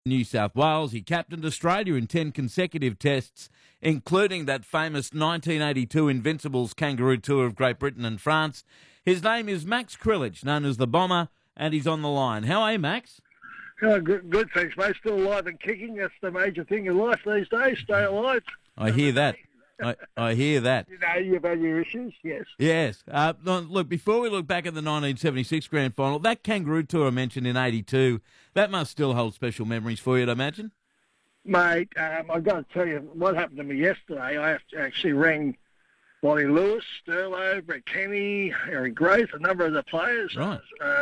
New South Wales. He captained Australia in 10 consecutive tests, including that famous 1982 Invincibles Kangaroo Tour of Great Britain and France. His name is Max Krilich, known as the Bomber, and he's on the line. How are you, Max? Oh, good, thanks, mate. Still alive and kicking. That's the major thing in life these days. Stay alive. I hear that. I hear that. You know, you've had your issues, yes. Yes. Look, before we look back at the 1976 Grand Final, that Kangaroo Tour I mentioned in 82, that must still hold special memories for you, I'd imagine? Mate, I've got to tell you what happened to me yesterday. I actually rang Wally Lewis, Sterlo, Brett Kenny, Eric Grace, a number of the players. Right.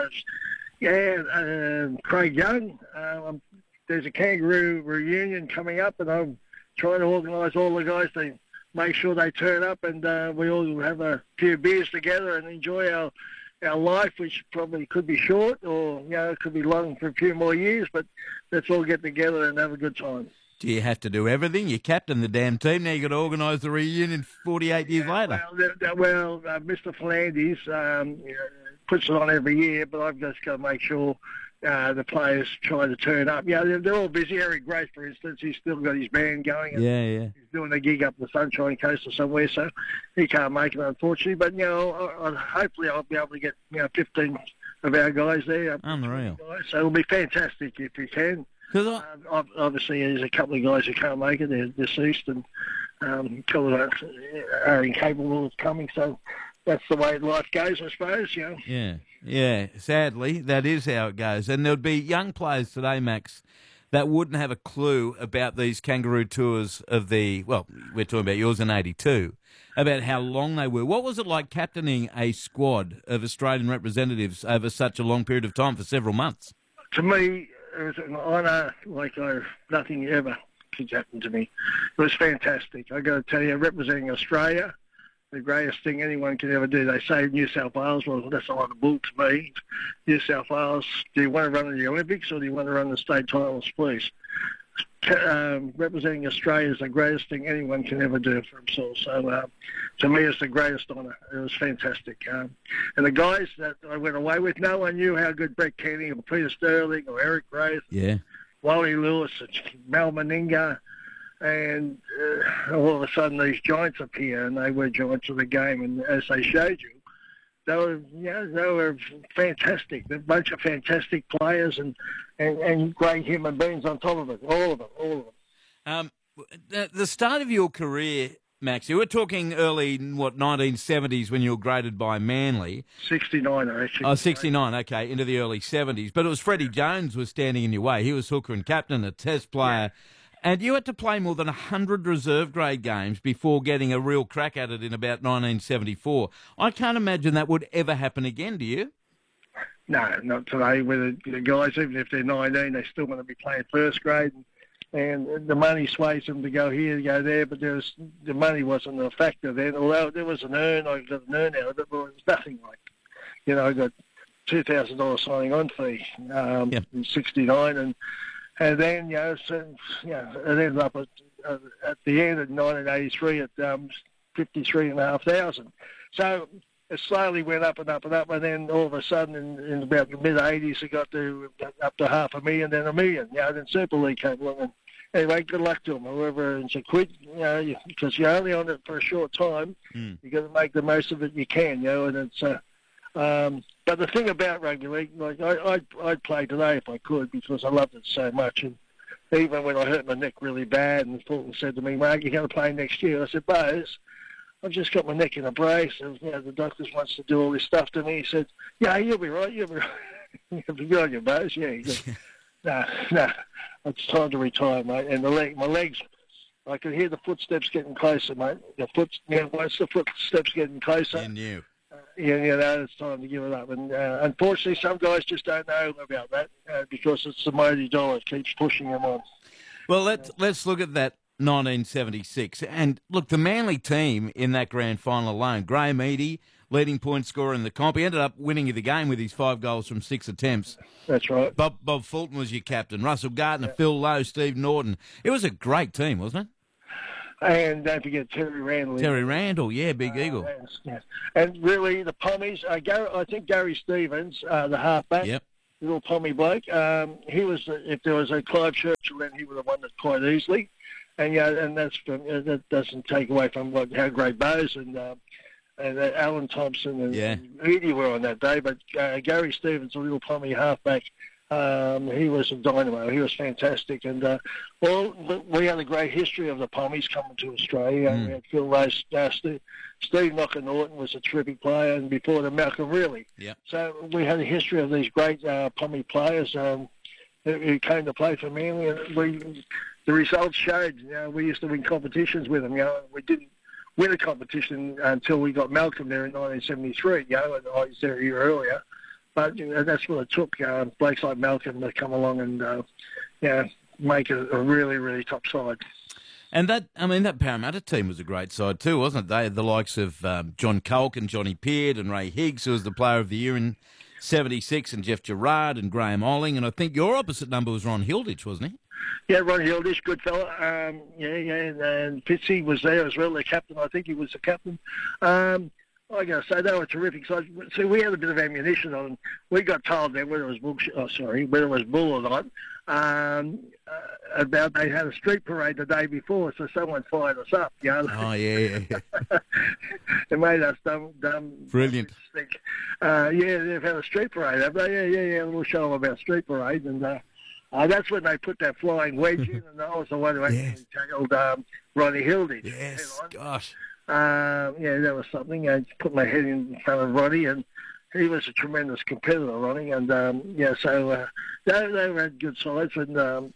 Craig Young. There's a Kangaroo reunion coming up, and I'm trying to organise all the guys to make sure they turn up, and we all have a few beers together and enjoy our life, which probably could be short or, it could be long for a few more years, but let's all get together and have a good time. Do you have to do everything? You captain the damn team. Now you've got to organise the reunion 48 years later. Mr. Flanders puts it on every year, but I've just got to make sure the players try to turn up. They're all busy. Eric Grace, for instance, he's still got his band going. Yeah. He's doing a gig up the Sunshine Coast or somewhere, so he can't make it, unfortunately. But, hopefully I'll be able to get, 15 of our guys there. Unreal. So it'll be fantastic if we can. Obviously, there's a couple of guys who can't make it. They're deceased, and a couple of are incapable of coming. So that's the way life goes, I suppose. Yeah. Sadly, that is how it goes. And there'd be young players today, Max, that wouldn't have a clue about these Kangaroo Tours of we're talking about yours in 82, about how long they were. What was it like captaining a squad of Australian representatives over such a long period of time for several months? To me, it was an honour like nothing ever could happen to me. It was fantastic. I got to tell you, representing Australia, the greatest thing anyone can ever do. They say New South Wales, well, that's a lot of bull to me. New South Wales, do you want to run in the Olympics or do you want to run the state titles, please? Representing Australia is the greatest thing anyone can ever do for themselves. So to me, it's the greatest honour. It was fantastic. And the guys that I went away with, no one knew how good Brett Kenny or Peter Sterling or Eric Grace, Wally Lewis, Mal Meninga, and all of a sudden these giants appear, and they were giants of the game. And as they showed you, they were fantastic. They're a bunch of fantastic players and great human beings on top of it. All of them. The start of your career, Max, you were talking early, 1970s when you were graded by Manly. 69, actually. Oh, 69, okay, into the early 70s. But it was Freddie Jones was standing in your way. He was hooker and captain, a test player. Yeah. And you had to play more than 100 reserve grade games before getting a real crack at it in about 1974. I can't imagine that would ever happen again, do you? No, not today. With the guys, even if they're 19, they still want to be playing first grade. And the money sways them to go here, to go there, but the money wasn't a factor then. Although there was an earn, I got an earn out of it, but it was nothing like, I got $2,000 signing on fee in 69, and then, it ended up at the end of 1983 at 53,500. So it slowly went up and up and up, and then all of a sudden in about the mid-80s it got to up to $500,000, then $1 million. Then Super League came along. And anyway, good luck to them, whoever owns a quid, because you're only on it for a short time. You got to make the most of it you can, and it's... but the thing about rugby league, like I'd play today if I could because I loved it so much. And even when I hurt my neck really bad, and Fulton said to me, "Mark, you're going to play next year," I said, "Bose, I've just got my neck in a brace, and the doctors wants to do all this stuff to me." He said, "Yeah, you'll be right. You'll be right. You'll be good on your Bose." Yeah, he said, "No, it's time to retire, mate." And my legs. I could hear the footsteps getting closer, mate. Once the footsteps getting closer. And you. It's time to give it up. And unfortunately, some guys just don't know about that because it's the mighty dollar that keeps pushing them on. Well, let's look at that 1976. And look, the Manly team in that grand final alone, Graham Eadie, leading point scorer in the comp. He ended up winning the game with his 5 goals from 6 attempts. That's right. Bob Fulton was your captain. Russell Gardner, Phil Lowe, Steve Norton. It was a great team, wasn't it? And don't forget Terry Randall. Terry Randall, Big Eagle. And really, the Pommies, I think Gary Stevens, the halfback. Yep. little Pommy bloke. He was, if there was a Clive Churchill, then he would have won it quite easily. And and that doesn't take away from how great Bose and Alan Thompson and Edie were on that day. But Gary Stevens, a little Pommy halfback, he was a dynamo. He was fantastic. And we had a great history of the Pommies coming to Australia. We had Phil Rose, Steve Knocker Norton was a terrific player, and before the Malcolm Reilly. Yeah. So we had a history of these great Pommy players who came to play for Manly, and the results showed. We used to win competitions with them. We didn't win a competition until we got Malcolm there in 1973. And I was there a year earlier, but that's what it took. Blokes like Malcolm to come along and make a really, really top side. And that Parramatta team was a great side too, wasn't it? They had the likes of John Colk and Johnny Peard and Ray Higgs, who was the Player of the Year in '76, and Jeff Gerard and Graham Olling, and I think your opposite number was Ron Hilditch, wasn't he? Yeah, Ron Hilditch, good fella. And Fitzy was there as well, the captain. I think he was the captain. I got to say, they were terrific. So we had a bit of ammunition on them. We got told then whether it was bull or not, about they had a street parade the day before, so someone fired us up. Oh, yeah. It made us dumb. Brilliant. They've had a street parade, have they? Yeah, a little show about street parade, and that's when they put that flying wedge in, and I was the one who actually tackled Ronnie Hilditch. Yes, gosh. That was something. I put my head in front of Ronnie, and he was a tremendous competitor, Ronnie. And so they had good sides, and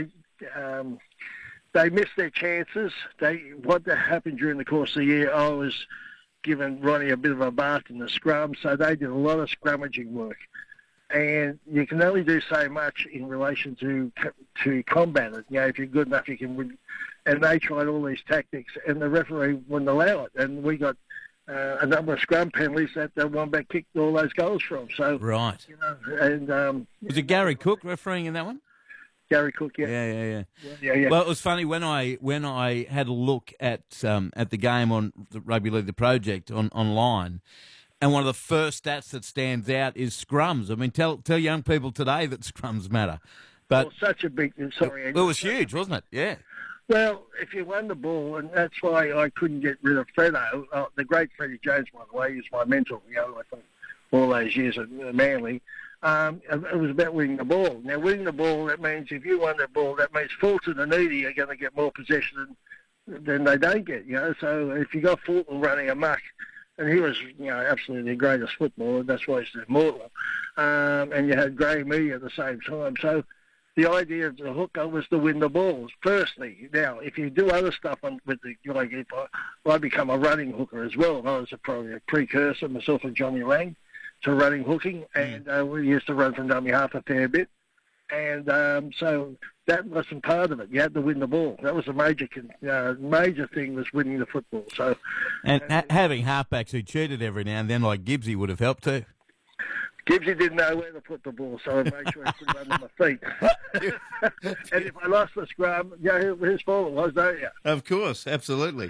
they missed their chances. What happened during the course of the year, I was giving Ronnie a bit of a bath in the scrum, so they did a lot of scrummaging work. And you can only do so much in relation to combat it. If you're good enough, you can win. And they tried all these tactics, and the referee wouldn't allow it. And we got a number of scrum penalties that the Wombat kicked all those goals from. So right. Was it Gary Cook refereeing in that one? Gary Cook, yeah. Yeah. Well, it was funny when I had a look at the game on the Rugby League, the project online. And one of the first stats that stands out is scrums. I mean, tell young people today that scrums matter. But such a big... Sorry. It was huge, wasn't it? Yeah. Well, if you won the ball, and that's why I couldn't get rid of Fredo, the great Freddie Jones, by the way, he was my mentor, all those years at Manly. It was about winning the ball. Now, winning the ball, that means if you won the ball, that means Fulton and Edie are going to get more possession than they don't get, So if you got Fulton running amok, and he was, absolutely the greatest footballer. That's why he's immortal. And you had Graham Mee at the same time. So the idea of the hooker was to win the balls, firstly. Now, if you do other stuff if I become a running hooker as well, I was probably a precursor, myself and Johnny Lang, to running hooking. And we used to run from dummy half a fair bit. And so that wasn't part of it. You had to win the ball. That was a major thing, was winning the football. So, and having halfbacks who cheated every now and then, like Gibbsy, would have helped too. Gibbsy didn't know where to put the ball, so I made sure he put it under my feet. And if I lost the scrum, whose fault it was, don't you? Of course, absolutely.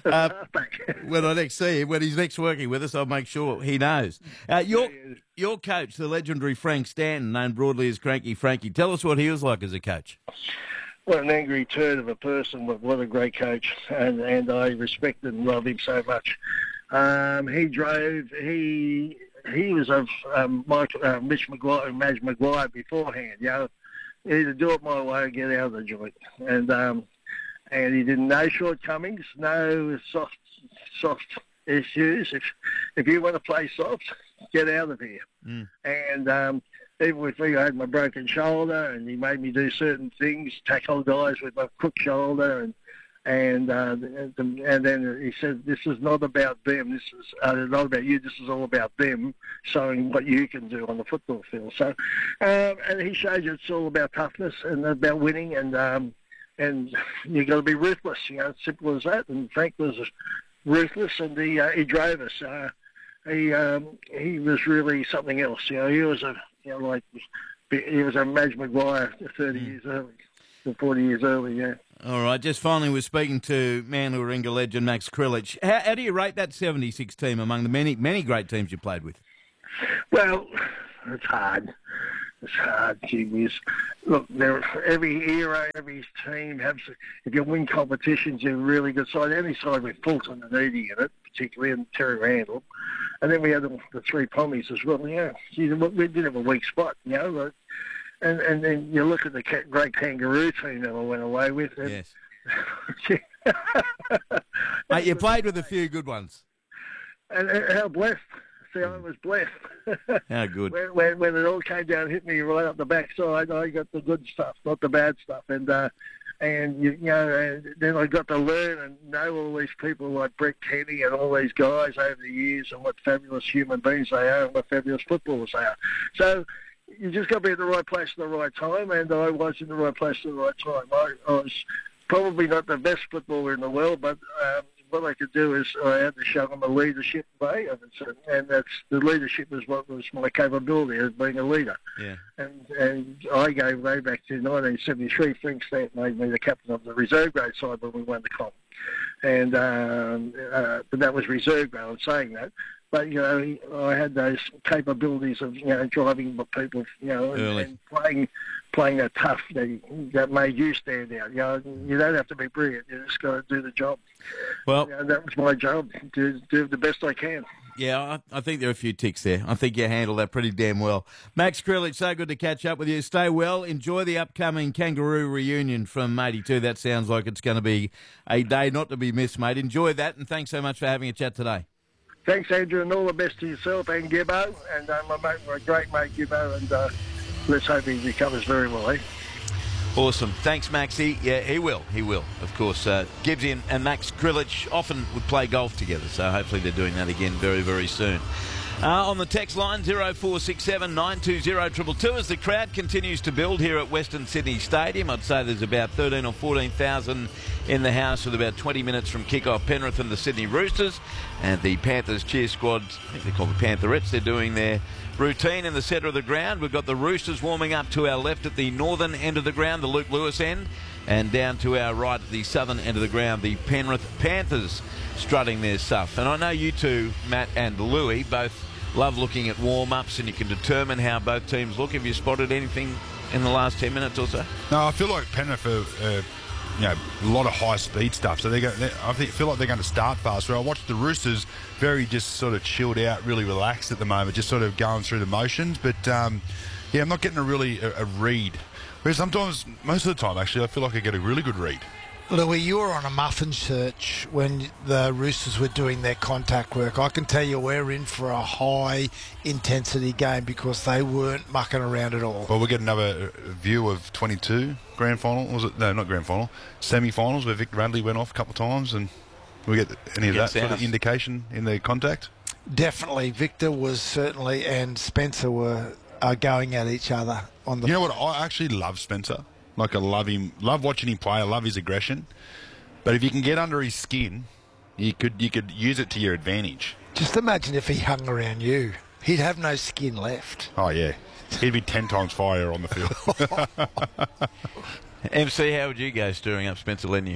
When I next see him, when he's next working with us, I'll make sure he knows. Your coach, the legendary Frank Stanton, known broadly as Cranky Frankie, tell us what he was like as a coach. What an angry turd of a person, but what a great coach, and I respect and love him so much. He was of Mitch Maguire and Madge Maguire beforehand. Either do it my way or get out of the joint. And he didn't know shortcomings, no soft issues. If you want to play soft, get out of here. And even with me, I had my broken shoulder, and he made me do certain things, tackle guys with my crook shoulder, and then he said, "This is not about them. This is not about you. This is all about them, showing what you can do on the football field." So, and he showed you it's all about toughness and about winning, and you got to be ruthless. Simple as that. And Frank was ruthless, and he drove us. He was really something else. He was he was a Madge Maguire 30 years early, or 40 years early. Yeah. All right, just finally, we're speaking to Manly Warringah legend Max Krilich. How do you rate that 76 team among the many great teams you played with? Well, it's hard. It's hard, gee whiz. Look, every era, every team has. If you win competitions, you're a really good side. Any side with Fulton and Edie in it, particularly, and Terry Randall, and then we had the three Pommies as well. Yeah, gee, we did have a weak spot, you know. Like, and then you look at the great Kangaroo team that I went away with. And, yes. Mate, you played with a few good ones. And how blessed. See, I was blessed. How good. When it all came down, hit me right up the backside, I got the good stuff, not the bad stuff. And you know, and then I got to learn and know all these people like Brett Kenny and all these guys over the years and what fabulous human beings they are and what fabulous footballers they are. So you just got to be at the right place at the right time, and I was in the right place at the right time. I was probably not the best footballer in the world, but what I could do is I had to show them a leadership way, and that's the leadership is what was my capability as being a leader. Yeah. And I go way back to 1973. Frank Stant made me the captain of the reserve grade side when we won the comp, and but that was reserve grade. I'm saying that. But, you know, I had those capabilities of, you know, driving people, you know, and playing that tough that made you stand out. You know, you don't have to be brilliant. You just got to do the job. Well, you know, that was my job, to do the best I can. Yeah, I think there are a few ticks there. I think you handled that pretty damn well. Max Krilich, so good to catch up with you. Stay well. Enjoy the upcoming Kangaroo reunion from 82. That sounds like it's going to be a day not to be missed, mate. Enjoy that, and thanks so much for having a chat today. Thanks, Andrew, and all the best to yourself and Gibbo, and my great mate Gibbo, and let's hope he recovers very well, eh? Awesome. Thanks, Maxie. Yeah, he will. He will. Of course, Gibbsy and Max Krilich often would play golf together, so hopefully they're doing that again very, very soon. On the text line, 0467 920 222, as the crowd continues to build here at Western Sydney Stadium. I'd say there's about 13 or 14,000 in the house with about 20 minutes from kick-off. Penrith and the Sydney Roosters, and the Panthers cheer squad, I think they're called the Pantherettes, they're doing their routine in the centre of the ground. We've got the Roosters warming up to our left at the northern end of the ground, the Luke Lewis end, and down to our right at the southern end of the ground, the Penrith Panthers strutting their stuff. And I know you two, Matt and Louis, both love looking at warm-ups, and you can determine how both teams look. Have you spotted anything in the last 10 minutes or so? No, I feel like Penrith are, you know, a lot of high-speed stuff. So I feel like they're going to start fast. Where I watched the Roosters very just sort of chilled out, really relaxed at the moment, just sort of going through the motions. But, yeah, I'm not getting a read. Whereas sometimes, most of the time, actually, I feel like I get a really good read. Louis, you were on a muffin search when the Roosters were doing their contact work. I can tell you we're in for a high-intensity game because they weren't mucking around at all. Well, we'll get another view of 22 grand final. Was it? No, not grand final. Semi-finals where Victor Radley went off a couple of times, and we get any of that sort of indication in the contact? Definitely. Victor was certainly, and Spencer are going at each other on the... You know what? I actually love Spencer. Like, I love him, love watching him play. I love his aggression. But if you can get under his skin, you could use it to your advantage. Just imagine if he hung around you. He'd have no skin left. Oh, yeah. He'd be 10 times fire on the field. MC, how would you go stirring up Spencer Leniu?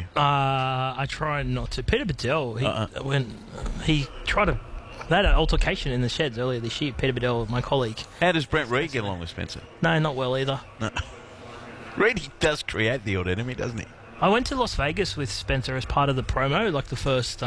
I try not to. Peter Bedell, when he tried to... They had an altercation in the sheds earlier this year, Peter Bedell, my colleague. How does Brent Reid get along with Spencer? No, not well either. No. Reid does create the odd enemy, doesn't he? I went to Las Vegas with Spencer as part of the promo, like the first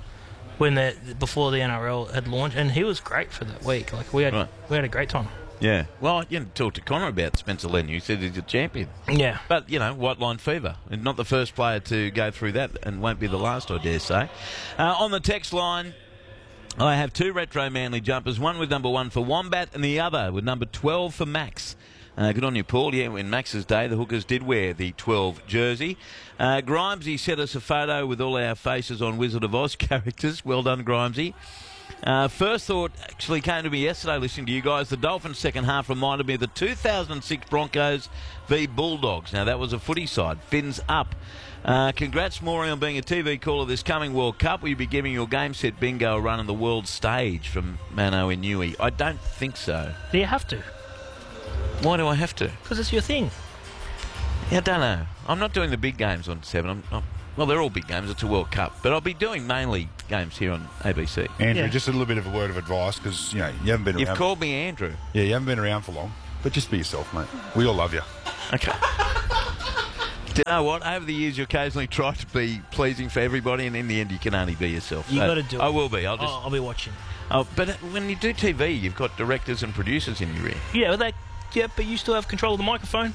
before the NRL had launched, and he was great for that week. Like we had a great time. Yeah. Well, you talked to Connor about Spencer Leniu. He said he's a champion. Yeah. But, you know, white line fever. And not the first player to go through that, and won't be the last, I dare say. On the text line, I have two retro Manly jumpers, one with number 1 for Wombat and the other with number 12 for Max. Good on you, Paul. Yeah, in Max's day, the Hookers did wear the 12 jersey. Grimesy sent us a photo with all our faces on Wizard of Oz characters. Well done, Grimesy. First thought actually came to me yesterday listening to you guys. The Dolphins' second half reminded me of the 2006 Broncos v Bulldogs. Now, that was a footy side. Fins up. Congrats, Maury, on being a TV caller this coming World Cup. Will you be giving your game set bingo a run on the world stage from Mano Inui? I don't think so. Do you have to? Why do I have to? Because it's your thing. Yeah, I don't know. I'm not doing the big games on 7. Well, they're all big games. It's a World Cup. But I'll be doing mainly games here on ABC. Andrew, just a little bit of a word of advice, because, you know, you haven't been around. You've called me Andrew. Yeah, you haven't been around for long. But just be yourself, mate. We all love you. Okay. Do you know what? Over the years, you occasionally try to be pleasing for everybody, and in the end, you can only be yourself. You got to do it. I will be. I'll be watching. Oh, but when you do TV, you've got directors and producers in your ear. Yeah, but you still have control of the microphone.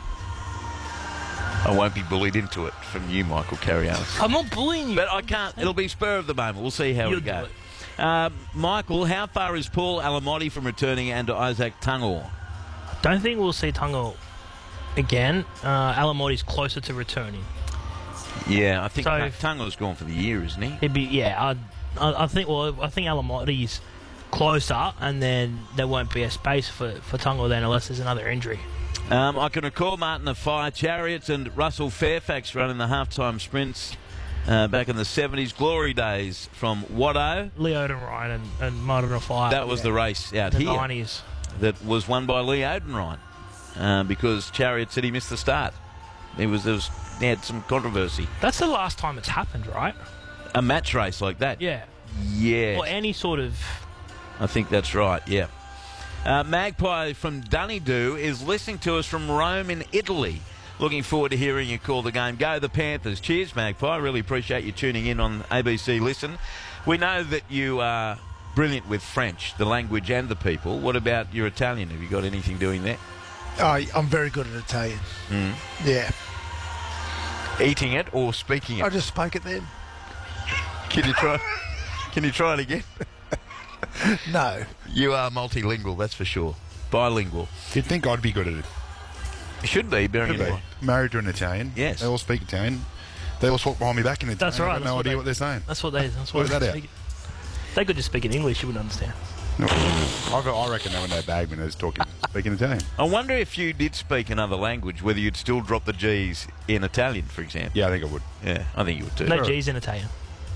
I won't be bullied into it from you, Michael Carianis. I'm not bullying you. But I can't. It'll be spur of the moment. We'll see how You'll it do goes. it. Michael, how far is Paul Alamotti from returning and Isaac Tungor? Don't think we'll see Tungor again. Alamotti's closer to returning. Yeah, I think So- Tungor's gone for the year, isn't he? He'd be I think Alamotti's closer, and then there won't be a space for Tungor then unless there's another injury. I can recall Martin of Fire Chariots and Russell Fairfax running the halftime sprints back in the 70s. Glory days from Watto. Leo Odenryan and Martin of Fire. That was the race out the here 90s. that was won by Lee Odenryan because Chariot said he missed the start. He had some controversy. That's the last time it's happened, right? A match race like that? Yeah. Yeah. Or any sort of... I think that's right, yeah. Magpie from Dunedoo is listening to us from Rome in Italy. Looking forward to hearing you call the game. Go the Panthers. Cheers, Magpie. Really appreciate you tuning in on ABC Listen. We know that you are brilliant with French, the language and the people. What about your Italian? Have you got anything doing there? I'm very good at Italian. Yeah. Eating it or speaking it? I just spoke it then. Can you try? Can you try it again? No. You are multilingual, that's for sure. Bilingual. You'd think I'd be good at it. You should be, bearing Could in be. mind. Married to an Italian. Yes. They all speak Italian. They all talk behind me back in Italian. That's right, I've got that's no what idea what they're saying. That's what they Work that out. speak. They could just speak in English, you wouldn't understand. No. I reckon they were no bag when they was speaking Italian. I wonder if you did speak another language, whether you'd still drop the G's in Italian, for example. Yeah, I think I would. Yeah, I think you would too. No G's in Italian.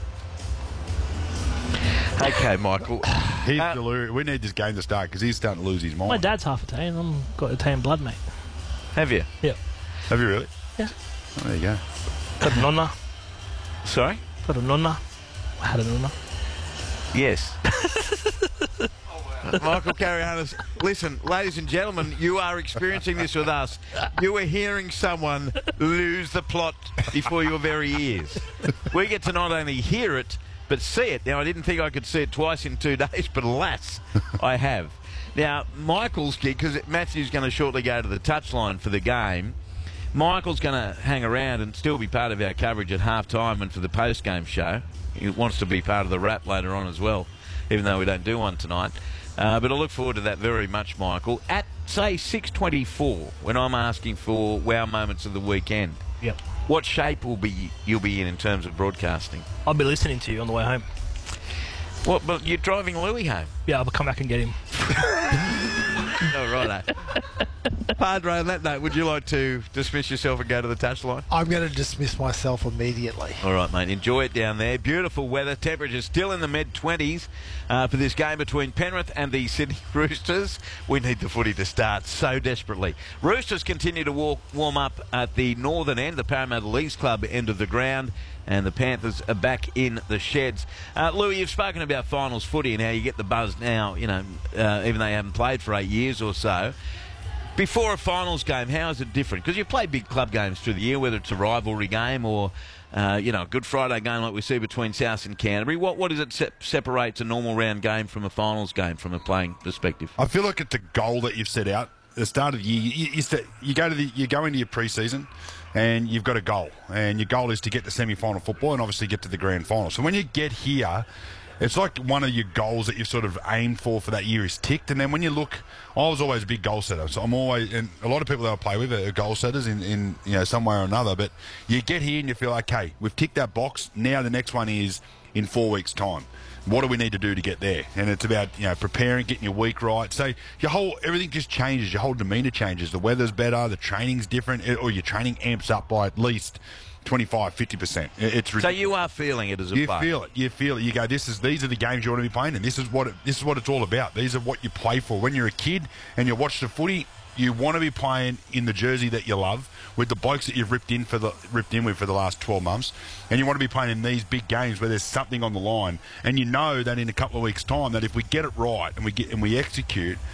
Okay, Michael. He's delirious. We need this game to start because he's starting to lose his mind. My dad's half Italian. I've got Italian blood, mate. Have you? Yeah. Have you really? Yeah. Oh, there you go. Got a nonna. Sorry? Got a nonna. I had a nonna. Yes. Michael Carianis, listen, ladies and gentlemen, you are experiencing this with us. You are hearing someone lose the plot before your very ears. We get to not only hear it, but see it. Now, I didn't think I could see it twice in 2 days, but alas, I have. Now, Michael's gig, because Matthew's going to shortly go to the touchline for the game, Michael's going to hang around and still be part of our coverage at half-time and for the post-game show. He wants to be part of the wrap later on as well, even though we don't do one tonight. But I look forward to that very much, Michael. At, say, 6:24, when I'm asking for wow moments of the weekend, Yep. what shape you'll be in terms of broadcasting? I'll be listening to you on the way home. What? But you're driving Louis home. Yeah, I'll come back and get him. Oh, righto. Padre, on that note, would you like to dismiss yourself and go to the touchline? I'm going to dismiss myself immediately. All right, mate. Enjoy it down there. Beautiful weather. Temperatures still in the mid-20s for this game between Penrith and the Sydney Roosters. We need the footy to start so desperately. Roosters continue to warm up at the northern end, the Parramatta Leagues Club end of the ground, and the Panthers are back in the sheds. Louis, you've spoken about finals footy and how you get the buzz now, even though you haven't played for 8 years or so. Before a finals game, how is it different? Because you've played big club games through the year, whether it's a rivalry game or, a Good Friday game like we see between South and Canterbury. What is it separates a normal round game from a finals game from a playing perspective? I feel like it's a goal that you've set out at the start of the year. You go into your pre-season and you've got a goal, and your goal is to get to semi-final football and obviously get to the grand final. So when you get here, it's like one of your goals that you've sort of aimed for that year is ticked. And then when you look, I was always a big goal setter. So I'm always, and a lot of people that I play with are goal setters in some way or another. But you get here and you feel, okay, we've ticked that box. Now the next one is in 4 weeks' time. What do we need to do to get there? And it's about, preparing, getting your week right. So everything just changes. Your whole demeanour changes. The weather's better. The training's different, or your training amps up by at least 25, 50%. It's ridiculous. So you are feeling it as a player. You feel it. You go, these are the games you want to be playing, and this is what it's all about. These are what you play for. When you're a kid and you watch the footy, you want to be playing in the jersey that you love with the blokes that you've ripped in with for the last 12 months, and you want to be playing in these big games where there's something on the line, and you know that in a couple of weeks' time that if we get it right and we execute,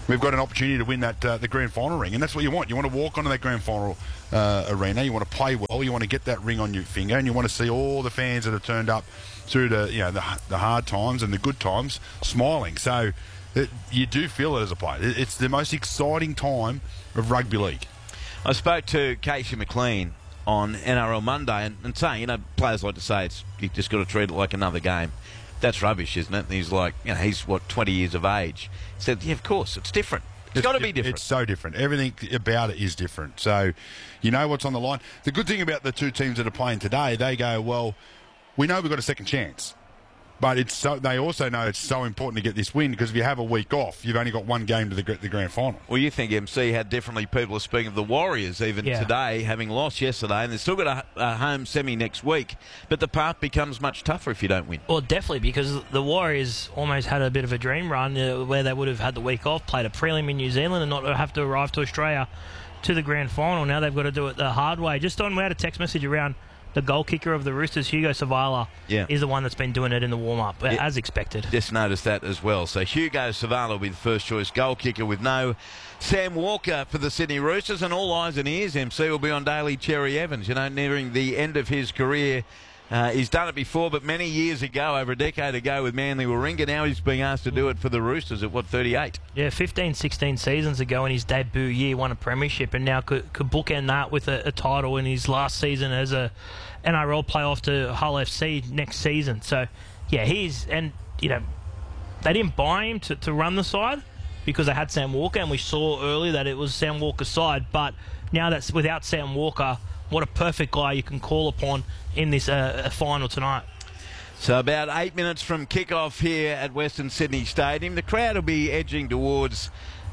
we've got an opportunity to win that the grand final ring, and that's what you want. You want to walk onto that grand final arena. You want to play well. You want to get that ring on your finger, and you want to see all the fans that have turned up through the hard times and the good times smiling. So you do feel it as a player. It's the most exciting time of rugby league. I spoke to Casey McLean on NRL Monday and saying, players like to say you just got to treat it like another game. That's rubbish, isn't it? And he's like, he's 20 years of age. He said, yeah, of course, it's different. It's got to be different. It's so different. Everything about it is different. So you know what's on the line. The good thing about the two teams that are playing today, they go, well, we know we've got a second chance. But they also know it's so important to get this win, because if you have a week off, you've only got one game to the grand final. Well, you think MC had differently. People are speaking of the Warriors even today, having lost yesterday, and they've still got a home semi next week. But the path becomes much tougher if you don't win. Well, definitely, because the Warriors almost had a bit of a dream run where they would have had the week off, played a prelim in New Zealand, and not have to arrive to Australia to the grand final. Now they've got to do it the hard way. Just on, we had a text message around the goal kicker of the Roosters, Hugo Savala, is the one that's been doing it in the warm-up, as expected. Just noticed that as well. So Hugo Savala will be the first-choice goal kicker with no Sam Walker for the Sydney Roosters, and all eyes and ears, MC, will be on Daly Cherry Evans, nearing the end of his career. He's done it before, but many years ago, over a decade ago with Manly Warringah. Now he's being asked to do it for the Roosters at, 38? Yeah, 15, 16 seasons ago in his debut year, won a premiership, and now could bookend that with a title in his last season as a NRL playoff to Hull FC next season. So, yeah, they didn't buy him to run the side because they had Sam Walker, and we saw early that it was Sam Walker's side, but now that's without Sam Walker, what a perfect guy you can call upon in this final tonight. So about 8 minutes from kick-off here at Western Sydney Stadium. The crowd will be edging towards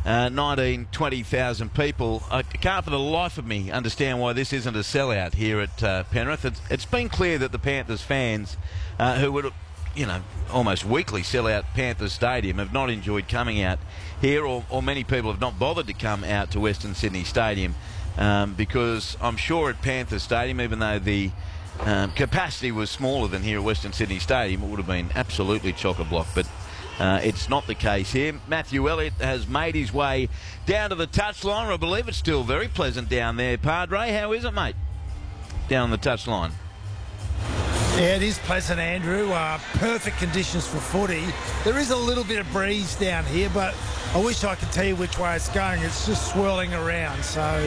20,000 people. I can't for the life of me understand why this isn't a sellout here at Penrith. It's been clear that the Panthers fans, who would almost weekly sell out Panthers Stadium, have not enjoyed coming out here, or many people have not bothered to come out to Western Sydney Stadium. Because I'm sure at Panthers Stadium, even though the capacity was smaller than here at Western Sydney Stadium, it would have been absolutely chock-a-block. But it's not the case here. Matthew Elliott has made his way down to the touchline. I believe it's still very pleasant down there. Padre, how is it, mate? Down the touchline. Yeah, it is pleasant, Andrew. Perfect conditions for footy. There is a little bit of breeze down here, but I wish I could tell you which way it's going. It's just swirling around.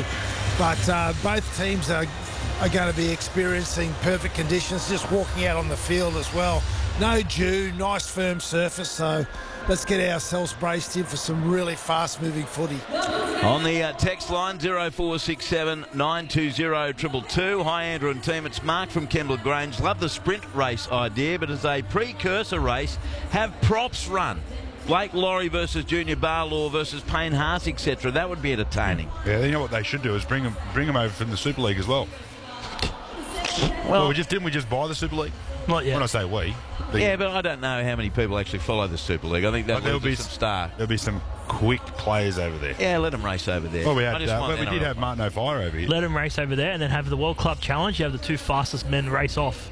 But both teams are going to be experiencing perfect conditions, just walking out on the field as well. No dew, nice firm surface, so let's get ourselves braced in for some really fast-moving footy. On the text line, 0467 920 222. Hi, Andrew and team. It's Mark from Kembla Grange. Love the sprint race idea, but as a precursor race, have props run. Blake Laurie versus Junior Barlaw versus Payne Haas, etc. That would be entertaining. Yeah, you know what they should do is bring them over from the Super League as well. Well, didn't we just buy the Super League? Not yet. When I say we. Yeah, but I don't know how many people actually follow the Super League. I think there'll be some star. There'll be some quick players over there. Yeah, let them race over there. Well, we did have Martin O'Fire over here. Let them race over there, and then have the World Club Challenge. You have the two fastest men race off.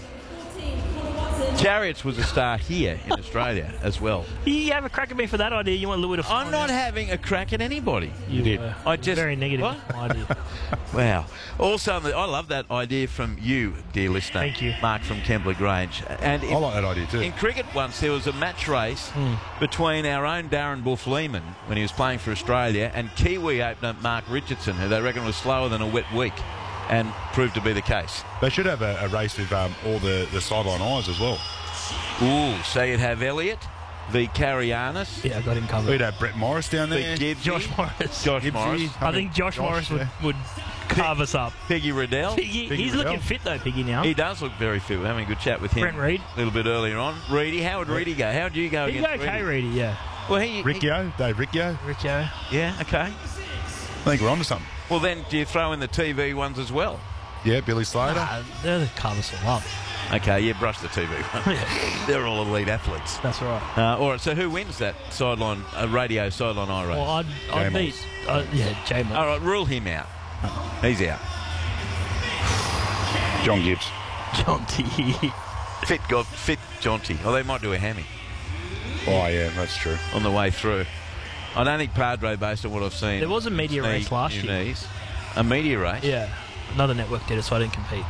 Chariots was a star here in Australia as well. You have a crack at me for that idea. You want Louis to... I'm not having a crack at anybody. You did. I just very negative idea. Wow. Also, I love that idea from you, dear listener. Thank you. Mark from Kembla Grange. And I like that idea too. In cricket once, there was a match race between our own Darren Buff Lehman when he was playing for Australia and Kiwi opener Mark Richardson, who they reckon was slower than a wet week. And proved to be the case. They should have a race with all the sideline eyes as well. Ooh, so you'd have Elliott, v. Carianis. Yeah, I got him covered. We'd have Brett Morris down there. Josh Morris. Morris. I think Josh Morris would carve us up. Piggy Riddell. He's looking fit though, Piggy, now. He does look very fit. We're having a good chat with him. Brent Reid. A little bit earlier on. Reedy, how would Reedy go? How would you go against Reedy? He'd go okay, Reedy, yeah. Well, Dave Riccio. Yeah, okay. I think we're on to something. Well, then do you throw in the TV ones as well? Yeah, Billy Slater. They're the carve us all up. Okay, yeah, brush the TV one. They're all elite athletes. That's right. All right, so who wins that radio sideline eye race? Well, I'd beat... J-Moss. All right, rule him out. He's out. John Gibbs. Jonty. Fit Jonty. Oh, they might do a hammy. Oh, yeah, that's true. On the way through. I don't think Padre, based on what I've seen. There was a media race last year. A media race? Yeah. Another network did it, so I didn't compete.